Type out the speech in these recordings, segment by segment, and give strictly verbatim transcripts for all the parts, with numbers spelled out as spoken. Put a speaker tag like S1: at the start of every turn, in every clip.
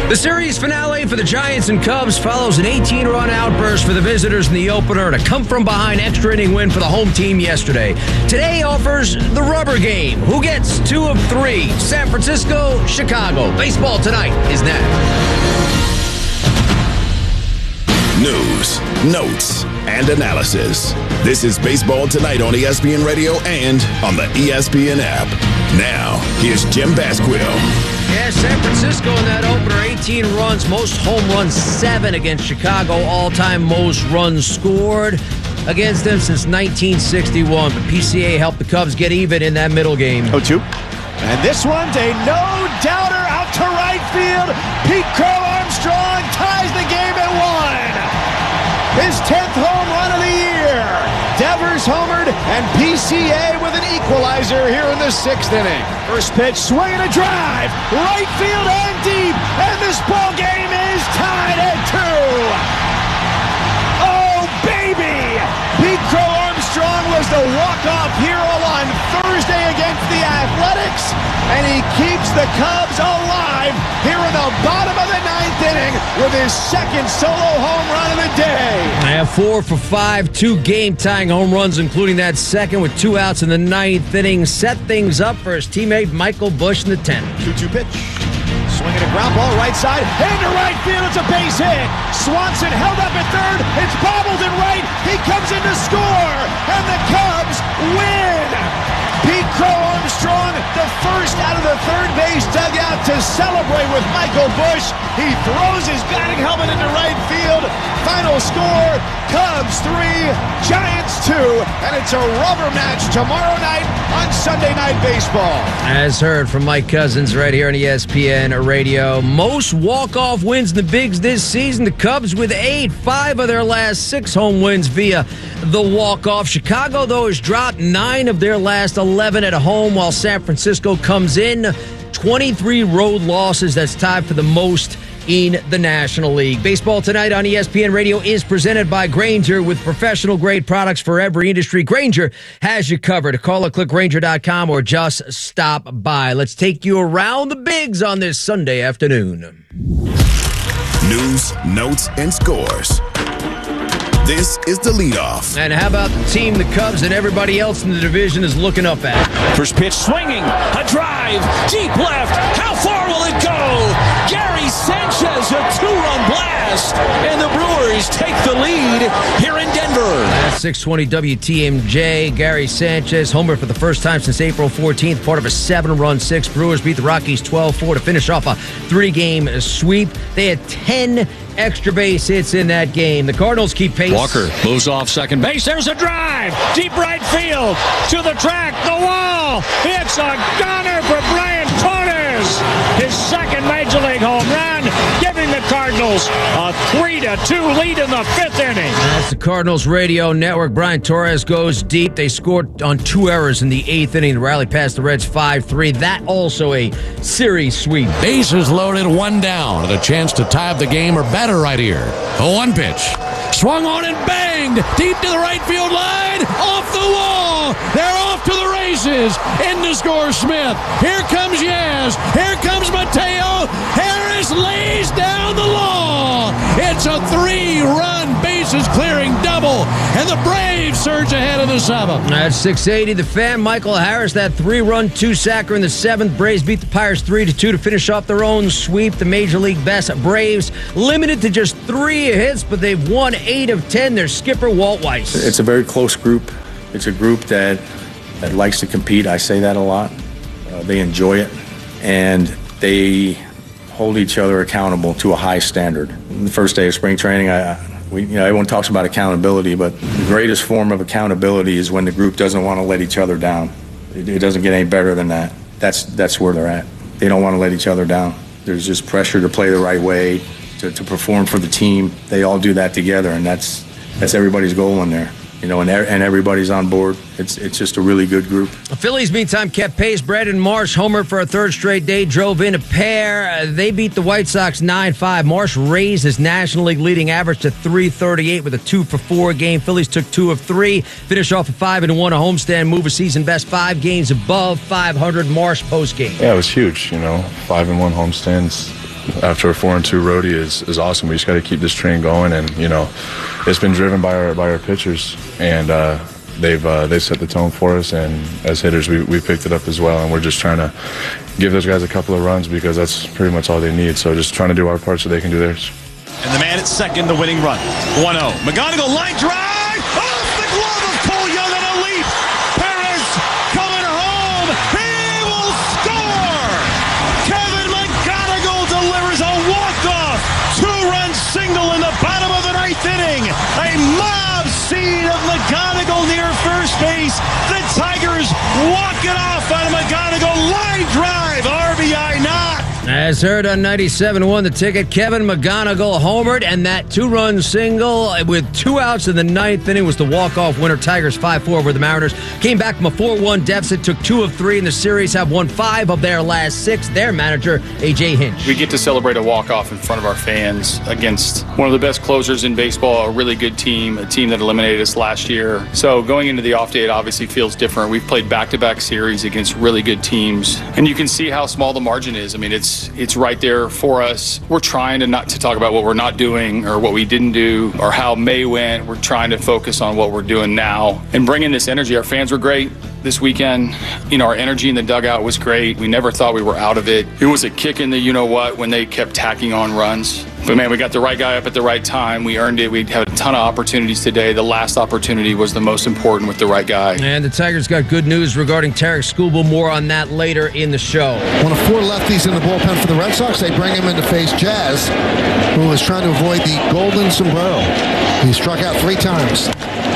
S1: The series finale for the Giants and Cubs follows an eighteen-run outburst for the visitors in the opener and a come-from-behind extra-inning win for the home team yesterday. Today offers the rubber game. Who gets two of three? San Francisco, Chicago. Baseball Tonight is next.
S2: News, notes, and analysis. This is Baseball Tonight on E S P N Radio and on the E S P N app. Now, here's Jim Basquill.
S1: Yeah, San Francisco in that opener, eighteen runs, most home runs, seven against Chicago, all-time most runs scored against them since nineteen sixty-one. But P C A helped the Cubs get even in that middle game.
S3: oh two. And this one's a no-doubter out to right field. Pete Crow Armstrong ties the game at one. His tenth home run of the year. Devers homered, and P C A with an equalizer here in the sixth inning. First pitch, swing and a drive. Right field and deep. And this ball game is tied at two. Oh, baby! Pete Crow Armstrong was the walk-off hero on Thursday against the Athletics, and he keeps the Cubs alive here in the bottom of the ninth inning with his second solo home run of the day.
S1: I have four for five, two game-tying home runs, including that second with two outs in the ninth inning. Set things up for his teammate Michael Busch in the tenth.
S3: two two pitch. Swinging a ground ball right side. Into right field. It's a base hit. Swanson held up at third. It's bobbled in right. He comes in to score. And the Cubs win. Pete Crow Armstrong, the first out of the third base dugout to celebrate with Michael Busch. He throws his batting helmet into right field. Final score, Cubs three, Giants two, and it's a rubber match tomorrow night on Sunday Night Baseball.
S1: As heard from Mike Cousins right here on E S P N Radio. Most walk-off wins in the Bigs this season. The Cubs with eight, five of their last six home wins via the walk-off. Chicago, though, has dropped nine of their last eleven at home, while San Francisco comes in twenty-three road losses. That's tied for the most in the National League. Baseball Tonight on E S P N Radio is presented by Grainger, with professional-grade products for every industry. Grainger has you covered. Call or click Grainger dot com or just stop by. Let's take you around the Bigs on this Sunday afternoon.
S2: News, notes, and scores. This is the leadoff.
S1: And how about the team the Cubs and everybody else in the division is looking up at?
S4: First pitch swinging, a drive, deep left. How far will it go? Gary Sanchez, a two-run blast, and the Brewers take the lead here in Denver.
S1: At six twenty W T M J, Gary Sanchez homer for the first time since April fourteenth, part of a seven-run six. Brewers beat the Rockies twelve four to finish off a three-game sweep. They had ten extra base hits in that game. The Cardinals keep pace.
S4: Walker moves off second base. There's a drive. Deep right field. To the track. The wall. It's a gunner for Brian Torres. His second Major League home run, giving the Cardinals a three to two lead in the fifth inning.
S1: That's the Cardinals radio network. Brian Torres goes deep. They scored on two errors in the eighth inning to rally past the Reds five three. That also a series sweep.
S5: Bases loaded, one down, and a chance to tie up the game or better right here. A one pitch. Swung on and banged deep to the right field line. Off the wall. They're off to the races. In to score Smith. Here comes Yaz. Here comes Mateo. Harris lays down the law. It's a three-run bases clearing double. And the Braves surge ahead in the seventh.
S1: At six eighty, the fan, Michael Harris, that three-run two-sacker in the seventh. Braves beat the Pirates three to two to finish off their own sweep. The Major League best. Braves limited to just three hits, but they've won eight of ten. Their skipper, Walt Weiss.
S6: It's a very close group. It's a group that, that likes to compete. I say that a lot. Uh, they enjoy it, and they hold each other accountable to a high standard. The first day of spring training, I, we, you know, everyone talks about accountability, but the greatest form of accountability is when the group doesn't want to let each other down. It, it doesn't get any better than that. That's that's where they're at. They don't want to let each other down. There's just pressure to play the right way, to, to perform for the team. They all do that together, and that's that's everybody's goal in there. You know, and and everybody's on board. It's it's just a really good group.
S1: The Phillies, meantime, kept pace. Brandon Marsh homered for a third straight day, drove in a pair. Uh, they beat the White Sox nine five. Marsh raised his National League leading average to three thirty-eight with a two for four game. Phillies took two of three, finish off a five and one a homestand, move a season best five games above five hundred. Marsh post game.
S7: Yeah, it was huge. You know, five and one homestands after a four and two roadie is, is awesome. We just got to keep this train going, and you know, it's been driven by our by our pitchers, and uh, they've uh, they set the tone for us. And as hitters, we we picked it up as well, and we're just trying to give those guys a couple of runs because that's pretty much all they need. So just trying to do our part so they can do theirs.
S3: And the man at second, the winning run. one oh. McGonigal line drive off the glove of Cole Young on a leap. Perez coming home. He will score. Kevin McGonigal delivers a walk-off two-run single in the bottom of the ninth inning. A mob scene of McGonigal near first base. The Tigers walk it off on a McGonigal line drive. R B I knock.
S1: As heard on ninety-seven point one The Ticket, Kevin McGonigal homered, and that two-run single with two outs in the ninth inning was the walk-off winner. Tigers five four over the Mariners. Came back from a four one deficit, took two of three in the series, have won five of their last six. Their manager, A J Hinch.
S8: We get to celebrate a walk-off in front of our fans against one of the best closers in baseball, a really good team, a team that eliminated us last year. So going into the off day, it obviously feels different. We've played back-to-back series against really good teams, and you can see how small the margin is. I mean, it's It's right there for us. We're trying to not to talk about what we're not doing or what we didn't do or how May went. We're trying to focus on what we're doing now and bringing this energy. Our fans were great this weekend. You know, our energy in the dugout was great. We never thought we were out of it. It was a kick in the you-know-what when they kept tacking on runs. But, man, we got the right guy up at the right time. We earned it. We had a ton of opportunities today. The last opportunity was the most important with the right guy.
S1: And the Tigers got good news regarding Tarek Skubal. More on that later in the show.
S9: One of four lefties in the bullpen for the Red Sox. They bring him in to face Jazz, who is trying to avoid the golden sombrero. He struck out three times.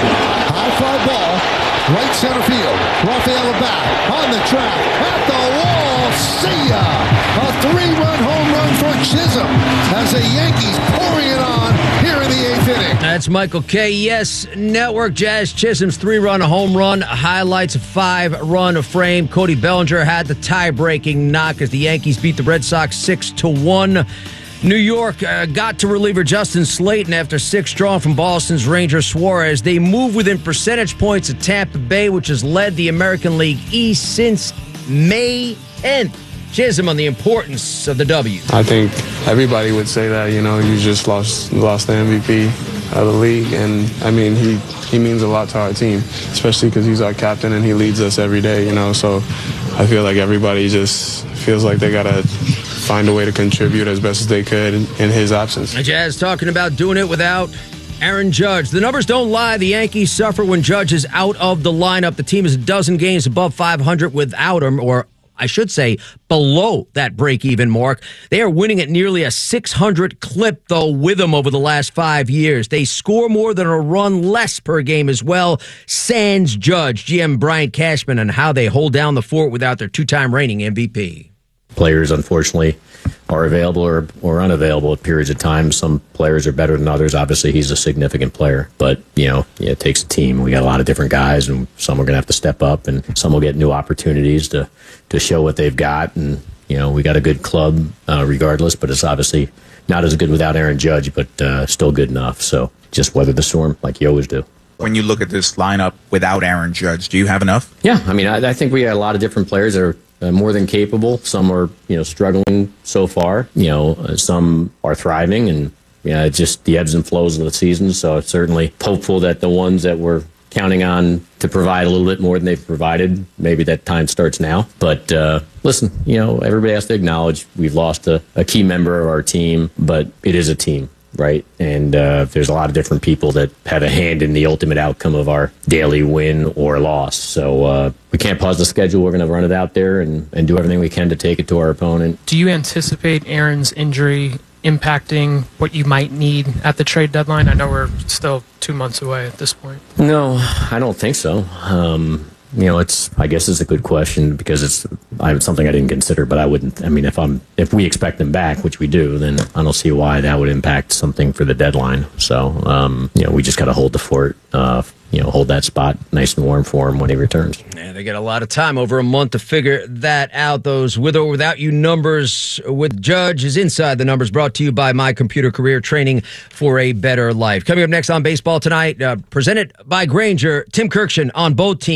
S9: High fly ball, right center field. Rafael Bat on the track, at the wall. See ya! A three-run home run for Chisholm as the Yankees pouring it on here in the eighth inning.
S1: That's Michael K. Yes Network. Jazz Chisholm's three-run home run highlights a five-run frame. Cody Bellinger had the tie-breaking knock as the Yankees beat the Red Sox six to one. New York uh, got to reliever Justin Slayton after six drawn from Boston's Ranger Suarez. They move within percentage points of Tampa Bay, which has led the American League East since May tenth. Chisholm on the importance of the W.
S10: I think everybody would say that, you know, you just lost lost the M V P of the league. And, I mean, he, he means a lot to our team, especially because he's our captain and he leads us every day, you know. So I feel like everybody just feels like they got to find a way to contribute as best as they could in, in his absence.
S1: The Jazz talking about doing it without Aaron Judge. The numbers don't lie. The Yankees suffer when Judge is out of the lineup. The team is a dozen games above five hundred without him, or I should say below that break-even mark. They are winning at nearly a six hundred clip, though, with him over the last five years. They score more than a run less per game as well. Sans Judge, G M Brian Cashman, and how they hold down the fort without their two-time reigning M V P.
S11: Players, unfortunately, are available or, or unavailable at periods of time. Some players are better than others. Obviously, he's a significant player. But, you know, yeah, it takes a team. We got a lot of different guys, and some are going to have to step up, and some will get new opportunities to, to show what they've got. And, you know, we got a good club uh, regardless, but it's obviously not as good without Aaron Judge, but uh, still good enough. So just weather the storm like you always do.
S12: When you look at this lineup without Aaron Judge, do you have enough?
S11: Yeah, I mean, I, I think we got a lot of different players that are Uh, more than capable. Some are, you know, struggling so far. You know, uh, some are thriving, and you know, it's just the ebbs and flows of the season. So it's certainly hopeful that the ones that we're counting on to provide a little bit more than they've provided, maybe that time starts now. But uh, listen, you know, everybody has to acknowledge we've lost a, a key member of our team, but it is a team. Right. And uh, there's a lot of different people that have a hand in the ultimate outcome of our daily win or loss. So uh, we can't pause the schedule. We're going to run it out there and, and do everything we can to take it to our opponent.
S13: Do you anticipate Aaron's injury impacting what you might need at the trade deadline? I know we're still two months away at this point.
S11: No, I don't think so. Um, You know, it's, I guess it's a good question because it's, I, it's something I didn't consider, but I wouldn't, I mean, if I'm, if we expect them back, which we do, then I don't see why that would impact something for the deadline. So, um, you know, we just got to hold the fort, uh, you know, hold that spot nice and warm for him when he returns.
S1: And they get a lot of time, over a month, to figure that out. Those with or without you numbers with Judge is Inside the Numbers, brought to you by My Computer Career, training for a better life. Coming up next on Baseball Tonight, uh, presented by Grainger, Tim Kirkshin on both teams will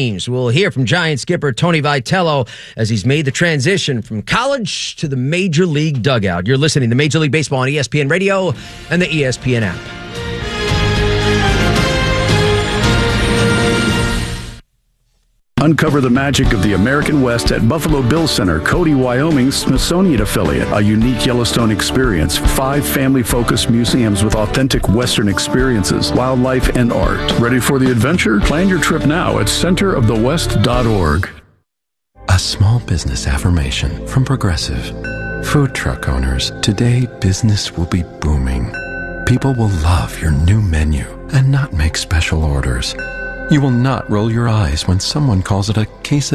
S1: We'll hear from Giant skipper Tony Vitello as he's made the transition from college to the Major League dugout. You're listening to Major League Baseball on E S P N Radio and the E S P N app.
S14: Uncover the magic of the American West at Buffalo Bill Center, Cody, Wyoming's Smithsonian affiliate. A unique Yellowstone experience. Five family-focused museums with authentic Western experiences, wildlife, and art. Ready for the adventure? Plan your trip now at center of the west dot org.
S15: A small business affirmation from Progressive. Food truck owners, today business will be booming. People will love your new menu and not make special orders. You will not roll your eyes when someone calls it a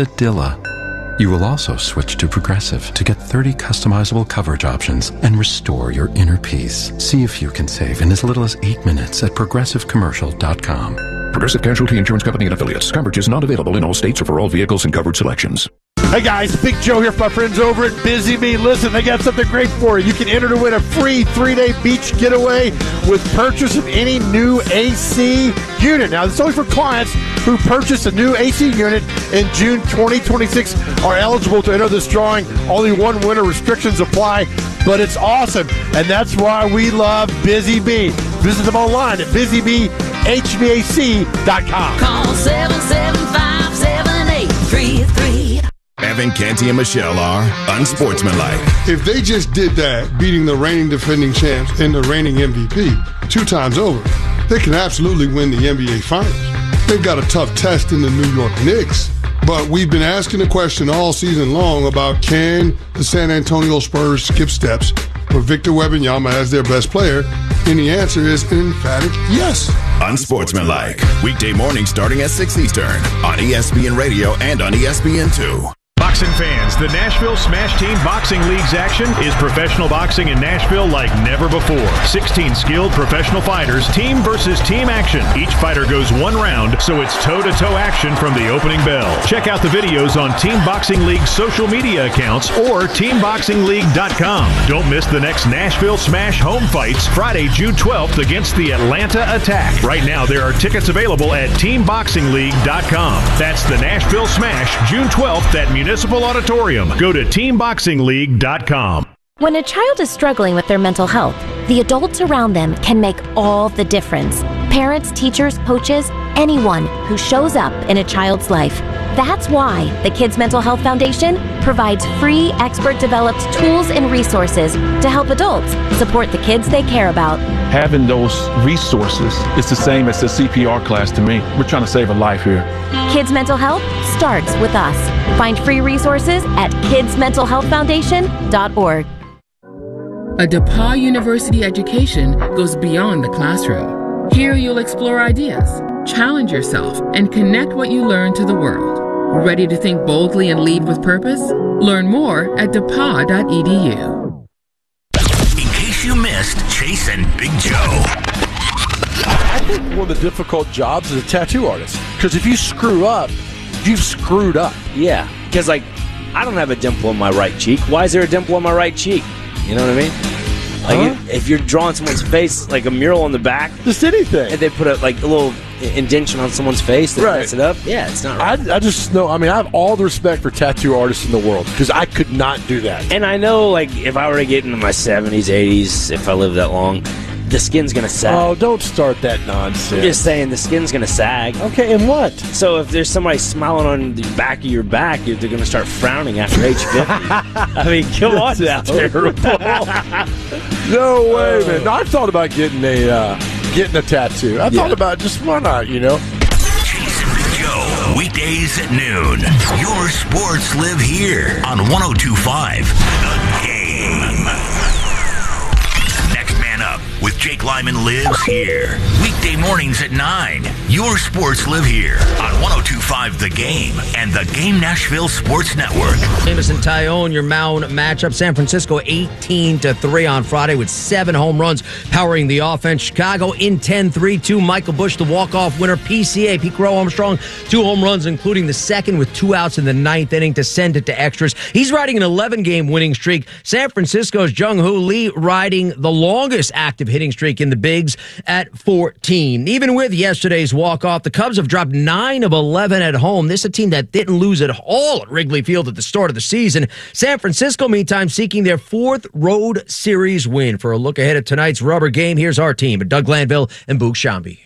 S15: quesadilla. You will also switch to Progressive to get thirty customizable coverage options and restore your inner peace. See if you can save in as little as eight minutes at progressive commercial dot com.
S16: Progressive Casualty Insurance Company and Affiliates. Coverage is not available in all states or for all vehicles and covered selections.
S17: Hey guys, Big Joe here for my friends over at Busy Bee. Listen, they got something great for you. You can enter to win a free three-day beach getaway with purchase of any new A C unit. Now, this is only for clients who purchase a new A C unit in June twenty twenty-six are eligible to enter this drawing. Only one winner. Restrictions apply, but it's awesome, and that's why we love Busy Bee. Visit them online at busy bee h v a c dot com.
S18: Call seven seven five, seven eight three three.
S2: Evan, Canty, and Michelle are unsportsmanlike.
S19: If they just did that, beating the reigning defending champs and the reigning M V P two times over, they can absolutely win the N B A Finals. They've got a tough test in the New York Knicks, but we've been asking the question all season long about can the San Antonio Spurs skip steps with Victor Wembanyama as their best player, and the answer is an emphatic yes.
S2: Unsportsmanlike. Weekday mornings starting at six Eastern on E S P N Radio and on E S P N two.
S3: Boxing fans, the Nashville Smash Team Boxing League's action is professional boxing in Nashville like never before. sixteen skilled professional fighters, team versus team action. Each fighter goes one round, so it's toe-to-toe action from the opening bell. Check out the videos on Team Boxing League's social media accounts or team boxing league dot com. Don't miss the next Nashville Smash home fights Friday, June twelfth against the Atlanta Attack. Right now, there are tickets available at team boxing league dot com. That's the Nashville Smash, June twelfth at Municipal Auditorium. Go to team boxing league dot com.
S20: When a child is struggling with their mental health, the adults around them can make all the difference. Parents, teachers, coaches, anyone who shows up in a child's life. That's why the Kids Mental Health Foundation provides free, expert-developed tools and resources to help adults support the kids they care about.
S21: Having those resources is the same as the C P R class to me. We're trying to save a life here.
S20: Kids Mental Health starts with us. Find free resources at kids mental health foundation dot org.
S22: A DePauw University education goes beyond the classroom. Here you'll explore ideas, challenge yourself, and connect what you learn to the world. Ready to think boldly and lead with purpose? Learn more at de paw dot e d u.
S23: In case you missed Chase and Big Joe.
S17: I think one of the difficult jobs is a tattoo artist. Because if you screw up, you've screwed up.
S24: Yeah, because, like, I don't have a dimple on my right cheek. Why is there a dimple on my right cheek? You know what I mean? Like, huh? if you're drawing someone's face, like a mural on the back.
S17: Just anything.
S24: And they put a, like, a little indentation on someone's face that
S17: right.
S24: mess it up. Yeah, it's not right.
S17: I, I just know, I mean, I have all the respect for tattoo artists in the world because I could not do that.
S24: And I know, like, if I were to get into my seventies, eighties, if I live that long, the skin's going to sag.
S17: Oh, don't start that nonsense.
S24: I'm just saying the skin's going to sag.
S17: Okay, and what?
S24: So if there's somebody smiling on the back of your back, they're going to start frowning after age fifty. I mean, come on now.
S17: Terrible. No way, man. No, I've thought about getting a uh, getting a tattoo. I yeah. thought about just why not, you know?
S23: Chase and Big Joe, weekdays at noon. Your sports live here on one oh two point five The Game. Next Man Up with Jake Lyman lives here. Weekday mornings at nine. Your sports live here on one oh two point five The Game and the Game Nashville Sports Network.
S1: Jameson Tyone, your Mound matchup. San Francisco eighteen to three on Friday with seven home runs powering the offense. Chicago in ten three two. Michael Busch, the walk-off winner. P C A, Pete Crow Armstrong, two home runs, including the second with two outs in the ninth inning to send it to extras. He's riding an eleven-game winning streak. San Francisco's Jung Hoo Lee riding the longest active hitting streak in the bigs at fourteen. thirteen. Even with yesterday's walk-off, the Cubs have dropped nine of eleven at home. This is a team that didn't lose at all at Wrigley Field at the start of the season. San Francisco, meantime, seeking their fourth road series win. For a look ahead at tonight's rubber game, here's our team, Doug Glanville and Boog Shambi.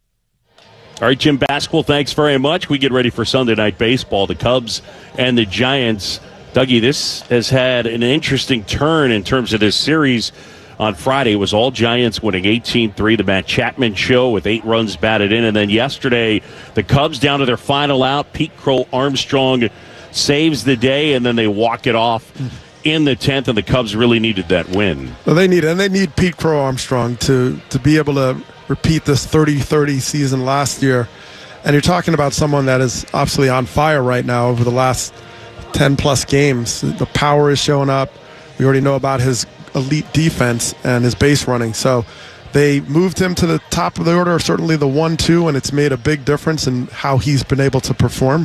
S4: All right, Jim Basquill, thanks very much. We get ready for Sunday Night Baseball. The Cubs and the Giants. Dougie, this has had an interesting turn in terms of this series. On Friday, it was all Giants winning eighteen three, the Matt Chapman show with eight runs batted in. And then yesterday, the Cubs down to their final out. Pete Crow Armstrong saves the day, and then they walk it off in the tenth, and the Cubs really needed that win.
S5: Well, they need it, and they need Pete Crow Armstrong to, to be able to repeat this thirty thirty season last year. And you're talking about someone that is absolutely on fire right now over the last ten-plus games. The power is showing up. We already know about his elite defense and his base running. So they moved him to the top of the order, certainly the one two, and it's made a big difference in how he's been able to perform.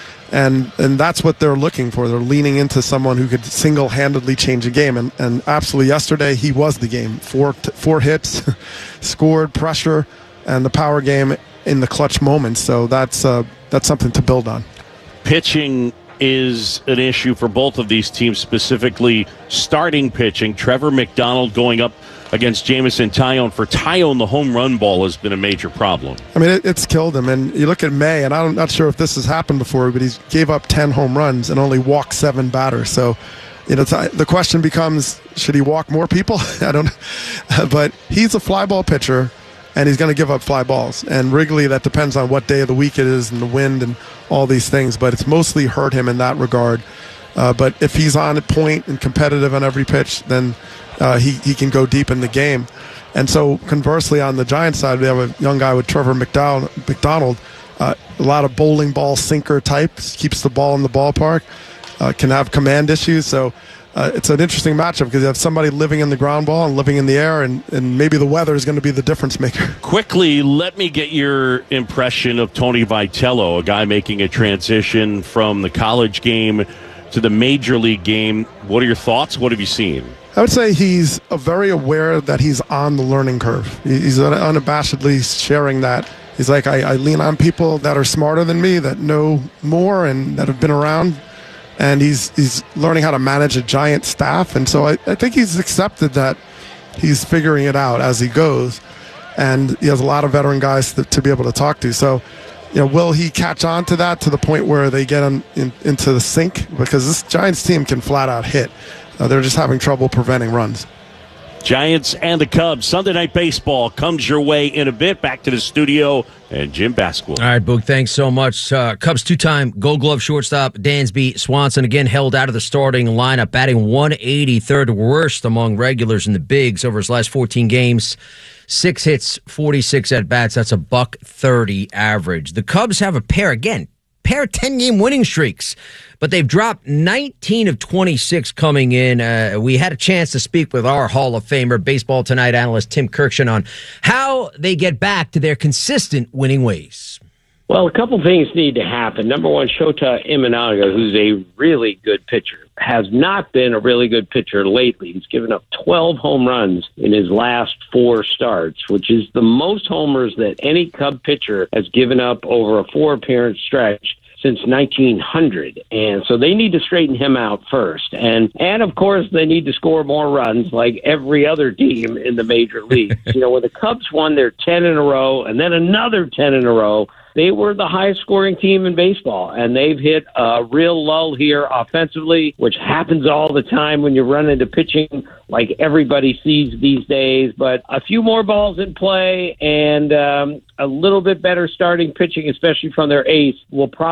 S5: And and that's what they're looking for. They're leaning into someone who could single-handedly change a game. And, and absolutely yesterday, he was the game. Four, four hits, scored, pressure, and the power game in the clutch moments. So that's uh, that's something to build on.
S4: Pitching is an issue for both of these teams, specifically starting pitching. Trevor McDonald going up against Jameson Taillon. For Taillon, the home run ball has been a major problem.
S5: I mean, it, it's killed him. And you look at May, and I'm not sure if this has happened before, but he gave up ten home runs and only walked seven batters. So, you know, the question becomes, should he walk more people? I don't know. But he's a fly ball pitcher, and he's going to give up fly balls. And Wrigley, that depends on what day of the week it is and the wind and all these things. But it's mostly hurt him in that regard. Uh, but if he's on point and competitive on every pitch, then uh, he, he can go deep in the game. And so conversely, on the Giants side, we have a young guy with Trevor McDowell, McDonald, uh, a lot of bowling ball sinker types, keeps the ball in the ballpark, uh, can have command issues. So Uh, it's an interesting matchup because you have somebody living in the ground ball and living in the air, and, and maybe the weather is going to be the difference maker.
S4: Quickly, let me get your impression of Tony Vitello, a guy making a transition from the college game to the major league game. What are your thoughts? What have you seen?
S5: I would say he's uh, very aware that he's on the learning curve. He's unabashedly sharing that. He's like, I, I lean on people that are smarter than me, that know more, and that have been around. And he's he's learning how to manage a giant staff. And so I, I think he's accepted that he's figuring it out as he goes. And he has a lot of veteran guys to, to be able to talk to. So, you know, will he catch on to that to the point where they get him in, into the sink? Because this Giants team can flat out hit. Uh, they're just having trouble preventing runs.
S4: Giants and the Cubs. Sunday Night Baseball comes your way in a bit. Back to the studio and Jim Basquill.
S1: All right, Boog, thanks so much. Uh, Cubs two-time Gold Glove shortstop Dansby Swanson again held out of the starting lineup, batting one eighty, third worst among regulars in the bigs over his last fourteen games. Six hits, forty-six at-bats. That's a buck thirty average. The Cubs have a pair, again, pair of ten-game winning streaks, but they've dropped nineteen of twenty-six coming in. Uh, we had a chance to speak with our Hall of Famer, Baseball Tonight analyst Tim Kirkshin, on how they get back to their consistent winning ways.
S6: Well, a couple things need to happen. Number one, Shota Imanaga, who's a really good pitcher, has not been a really good pitcher lately. He's given up twelve home runs in his last four starts, which is the most homers that any Cub pitcher has given up over a four-appearance stretch since nineteen hundred. And so they need to straighten him out first. And, and of course, they need to score more runs like every other team in the major leagues. You know, when the Cubs won their ten in a row and then another ten in a row, they were the highest scoring team in baseball, and they've hit a real lull here offensively, which happens all the time when you run into pitching like everybody sees these days. But a few more balls in play and um, a little bit better starting pitching, especially from their ace, will probably